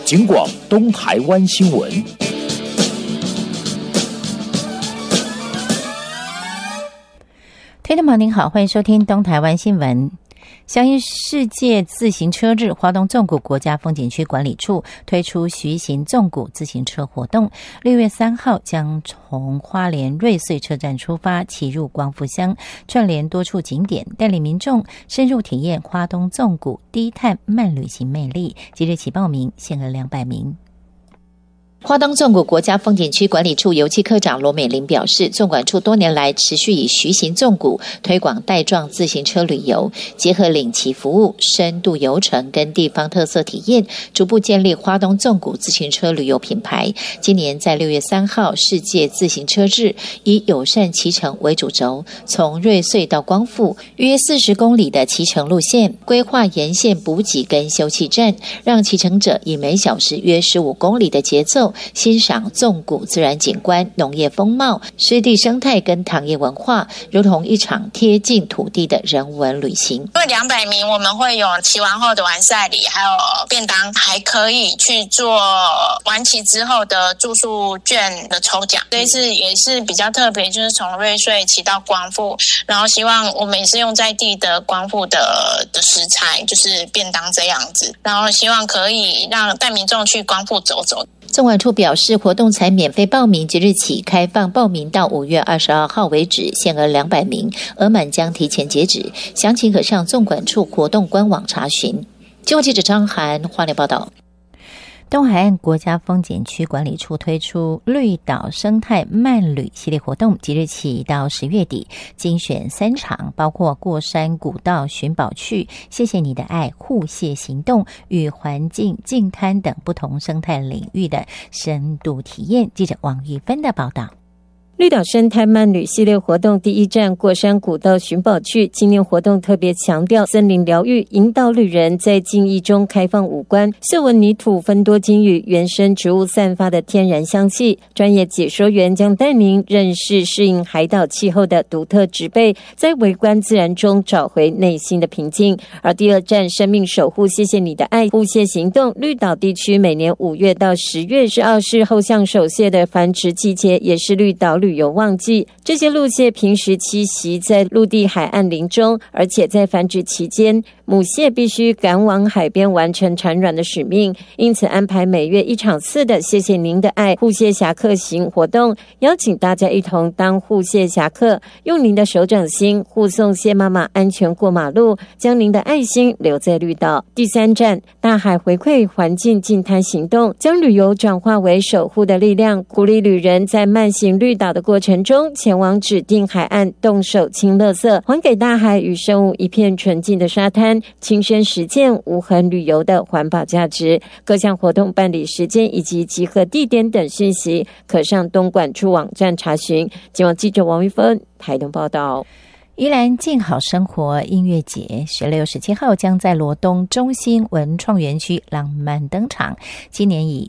警广东台湾新闻。 听众朋友您好，欢迎收听东台湾新闻。响应世界自行车日，花东纵谷国家风景区管理处推出徐行纵谷自行车活动。6月3号将从花莲瑞穗车站出发，骑入光复乡，串联多处景点，带领民众深入体验花东纵谷低碳慢旅行魅力。即日起报名，限额200名。花东纵谷国家风景区管理处游憩科长罗美玲表示，纵管处多年来持续以徐行纵谷推广带状自行车旅游，结合领骑服务、深度游程跟地方特色体验，逐步建立花东纵谷自行车旅游品牌。今年在6月3号世界自行车日，以友善骑乘为主轴，从瑞穗到光复约40公里的骑乘路线，规划沿线补给跟休憩站，让骑乘者以每小时约15公里的节奏欣赏纵谷自然景观、农业风貌、湿地生态跟糖业文化，如同一场贴近土地的人文旅行。 因为200名，我们会有骑完后的完赛礼，还有便当，还可以去做完骑之后的住宿券的抽奖。这一次也是比较特别，就是从瑞穗骑到光复，然后希望我们也是用在地的光复的食材，就是便当这样子，然后希望可以让带民众去光复走走。 纵管处表示，活动采免费报名，即日起开放报名到5月22号为止，限额200名，额满将提前截止。详情可上纵管处活动官网查询。经贸记者张涵花莲报道。东海岸国家风景区管理处推出绿岛生态慢旅系列活动，即日起到10月底，精选3场，包括过山古道寻宝趣、谢谢你的爱、护蟹行动与环境净滩等不同生态领域的深度体验。记者王玉芬的报道。 绿岛生态慢旅系列活动第一站过山古道寻宝趣，今年活动特别强调森林疗愈，引导旅人在静意中开放五官，嗅闻泥土芬多精与原生植物散发的天然香气。专业解说员将带您认识适应海岛气候的独特植被，在微观自然中找回内心的平静。而第二站生命守护谢谢你的爱护蟹行动，绿岛地区每年5月到10月是澳式后象手蟹的繁殖季节，也是绿岛旅游旺季。这些陆蟹平时栖息在陆地海岸林中，而且在繁殖期间，母蟹必须赶往海边完成产卵的使命，因此安排每月1场次的谢谢您的爱护蟹侠客行活动，邀请大家一同当护蟹侠客，用您的手掌心护送蟹妈妈安全过马路，将您的爱心留在绿岛。第3站大海回馈环境净滩行动，将旅游转化为守护的力量，鼓励旅人在慢行绿岛的过程中，前往指定海岸动手清垃圾，还给大海与生物一片纯净的沙滩，亲身实践无痕旅游的环保价值。各项活动办理时间以及集合地点等讯息，可上东管处网站查询。今晚记者王玉芬台东报道。 宜兰静好生活音乐节16月17号将在罗东中心文创园区浪漫登场，今年以